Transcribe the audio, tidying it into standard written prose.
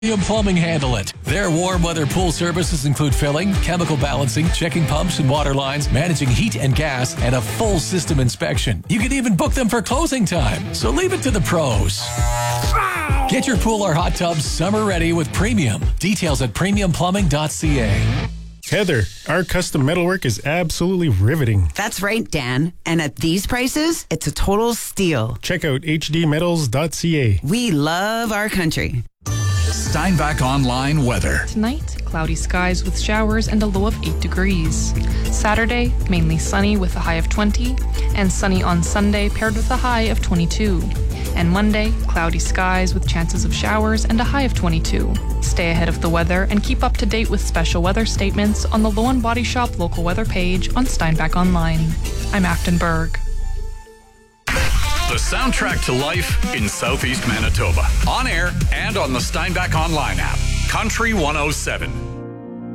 Premium Plumbing handle it. Their warm weather pool services include filling, chemical balancing, checking pumps and water lines, managing heat and gas, and a full system inspection. You can even book them for closing time. So leave it to the pros. Get your pool or hot tub summer ready with Premium. Details at premiumplumbing.ca. Heather, our custom metalwork is absolutely riveting. That's right, Dan. And at these prices, it's a total steal. Check out hdmetals.ca. We love our country. Steinbach Online weather. Tonight, cloudy skies with showers and a low of 8 degrees. Saturday, mainly sunny with a high of 20, and sunny on Sunday paired with a high of 22. And Monday, cloudy skies with chances of showers and a high of 22. Stay ahead of the weather and keep up to date with special weather statements on the Low & Body Shop local weather page on Steinbach Online. I'm Afton Berg. The soundtrack to life in Southeast Manitoba. On air and on the Steinbach Online app. Country 107.